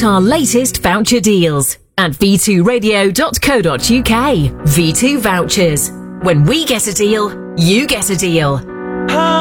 out our latest voucher deals at v2radio.co.uk. V2 Vouchers. When we get a deal, you get a deal.